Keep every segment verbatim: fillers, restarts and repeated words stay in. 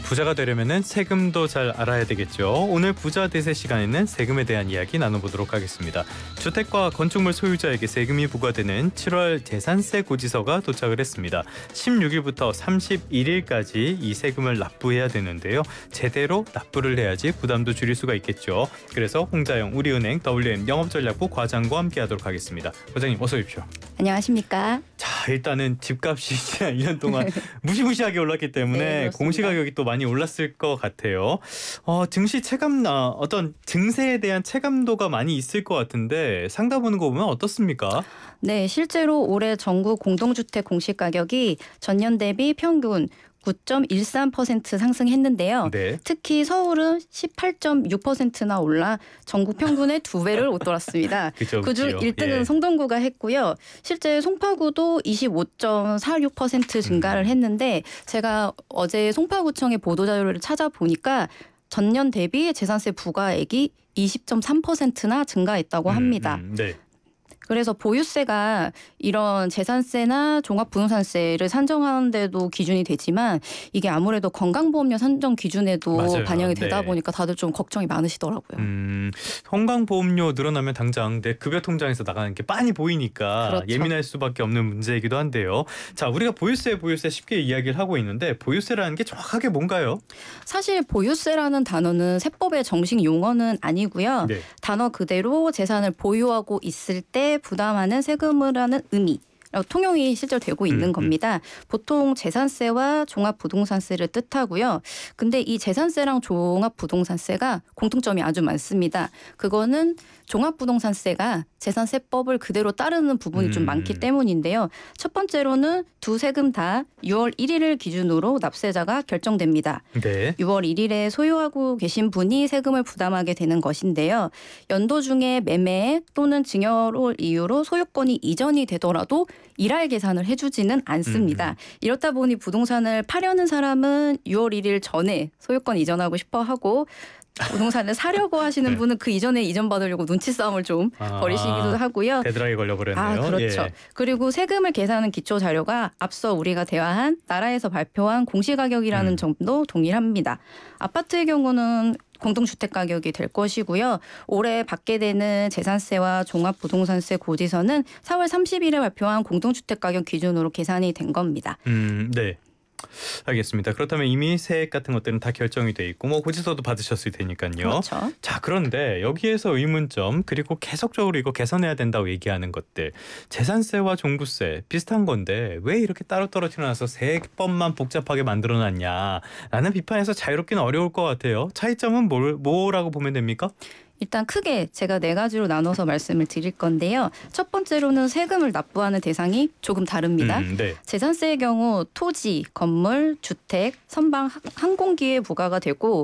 부자가 되려면 세금도 잘 알아야 되겠죠. 오늘 부자 대세 시간에는 세금에 대한 이야기 나눠보도록 하겠습니다. 주택과 건축물 소유자에게 세금이 부과되는 칠월 재산세 고지서가 도착을 했습니다. 십육일부터 삼십일일까지 이 세금을 납부해야 되는데요. 제대로 납부를 해야지 부담도 줄일 수가 있겠죠. 그래서 홍자영 우리은행 더블유엠 영업전략부 과장과 함께하도록 하겠습니다. 과장님 어서 오십시오. 안녕하십니까. 자, 일단은 집값이 지난 일 년 동안 무시무시하게 올랐기 때문에 네, 공시가격이 또 많이 올랐을 것 같아요. 어, 증시 체감, 아, 어떤 증세에 대한 체감도가 많이 있을 것 같은데 상담 보는 거 보면 어떻습니까? 네, 실제로 올해 전국 공동주택 공시가격이 전년 대비 평균 구 점 일삼 퍼센트 상승했는데요. 네. 특히 서울은 십팔 점 육 퍼센트나 올라 전국 평균의 두 배를 웃돌았습니다. 그죠, 그중 그죠. 일 등은 예. 성동구가 했고요. 실제 송파구도 이십오 점 사육 퍼센트 증가를 했는데 제가 어제 송파구청의 보도자료를 찾아보니까 전년 대비 재산세 부과액이 이십 점 삼 퍼센트나 증가했다고 합니다. 음, 음, 네. 그래서 보유세가 이런 재산세나 종합부동산세를 산정하는 데도 기준이 되지만 이게 아무래도 건강보험료 산정 기준에도 맞아요. 반영이 되다 네. 보니까 다들 좀 걱정이 많으시더라고요. 음, 건강보험료 늘어나면 당장 내 급여 통장에서 나가는 게 빤히 보이니까 그렇죠. 예민할 수밖에 없는 문제이기도 한데요. 자, 우리가 보유세 보유세 쉽게 이야기를 하고 있는데 보유세라는 게 정확하게 뭔가요? 사실 보유세라는 단어는 세법의 정식 용어는 아니고요. 네. 단어 그대로 재산을 보유하고 있을 때 부담하는 세금을 하는 의미. 통용이 실제로 되고 있는 음, 음. 겁니다. 보통 재산세와 종합부동산세를 뜻하고요. 근데 이 재산세랑 종합부동산세가 공통점이 아주 많습니다. 그거는 종합부동산세가 재산세법을 그대로 따르는 부분이 음. 좀 많기 때문인데요. 첫 번째로는 두 세금 다 유월 일일을 기준으로 납세자가 결정됩니다. 네. 유월 일일에 소유하고 계신 분이 세금을 부담하게 되는 것인데요. 연도 중에 매매 또는 증여를 이유로 소유권이 이전이 되더라도 일할 계산을 해주지는 않습니다. 음. 이렇다 보니 부동산을 파려는 사람은 유월 일일 전에 소유권 이전하고 싶어 하고 부동산을 사려고 하시는 네. 분은 그 이전에 이전 받으려고 눈치 싸움을 좀 아, 벌이시기도 하고요. 데드라이 걸려버렸네요. 아, 그렇죠. 예. 그리고 세금을 계산하는 기초 자료가 앞서 우리가 대화한 나라에서 발표한 공시가격이라는 음. 점도 동일합니다. 아파트의 경우는 공동주택 가격이 될 것이고요. 올해 받게 되는 재산세와 종합부동산세 고지서는 사월 삼십일에 발표한 공동주택 가격 기준으로 계산이 된 겁니다. 음, 네. 알겠습니다. 그렇다면 이미 세액 같은 것들은 다 결정이 돼 있고 뭐 고지서도 받으셨을 테니까요. 그렇죠. 자, 그런데 여기에서 의문점 그리고 계속적으로 이거 개선해야 된다고 얘기하는 것들 재산세와 종부세 비슷한 건데 왜 이렇게 따로 떨어져 놔서 세법만 복잡하게 만들어놨냐라는 비판에서 자유롭기는 어려울 것 같아요. 차이점은 뭘, 뭐라고 보면 됩니까? 일단 크게 제가 네 가지로 나눠서 말씀을 드릴 건데요. 첫 번째로는 세금을 납부하는 대상이 조금 다릅니다. 음, 네. 재산세의 경우 토지, 건물, 주택, 선박, 항공기에 부과가 되고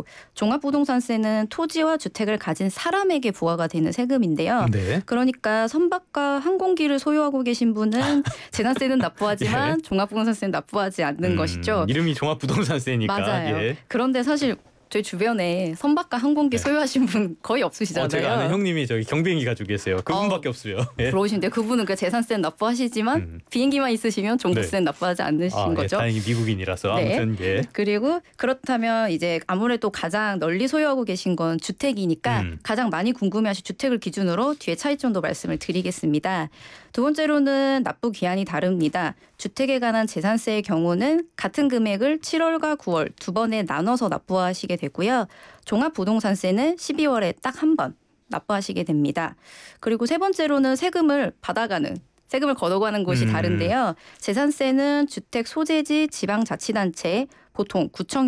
종합부동산세는 토지와 주택을 가진 사람에게 부과가 되는 세금인데요. 네. 그러니까 선박과 항공기를 소유하고 계신 분은 재산세는 납부하지만 예. 종합부동산세는 납부하지 않는 음, 것이죠. 이름이 종합부동산세니까. 맞아요. 예. 그런데 사실 저희 주변에 선박과 항공기 네. 소유하신 분 거의 없으시잖아요. 어, 제가 아는 형님이 저기 경비행기 가지고 계세요. 그분밖에 어, 없어요. 예. 부러우신데 그분은 그 재산세는 납부하시지만 음. 비행기만 있으시면 종부세는 납부하지 않으신 아, 예, 거죠. 다행히 미국인이라서 네. 아무튼 예. 그리고 그렇다면 이제 아무래도 가장 널리 소유하고 계신 건 주택이니까 음. 가장 많이 궁금해하실 주택을 기준으로 뒤에 차이점도 말씀을 드리겠습니다. 두 번째로는 납부 기한이 다릅니다. 주택에 관한 재산세의 경우는 같은 금액을 칠월과 구월 두 번에 나눠서 납부하시게 되고요. 종합부동산세는 십이월에 딱 한 번 납부하시게 됩니다. 그리고 세 번째로는 세금을 받아가는 세금을 걷어가는 곳이 음. 다른데요. 재산세는 주택 소재지 지방자치단체 보통 구청